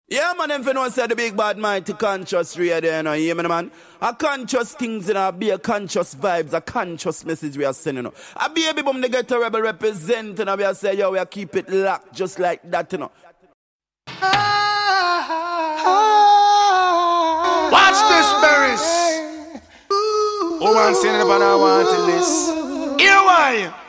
Yeah, man, them finna say the big bad mighty conscious radio, you know, you hear me, man? A conscious things, you know, be a conscious vibes, a conscious message we are sending, you know. A baby boom, they get a rebel represent, you know, we are say, yo, we are keep it locked just like that, you know. Watch this, Berries. Who wants to see it upon our wanted list? Here why?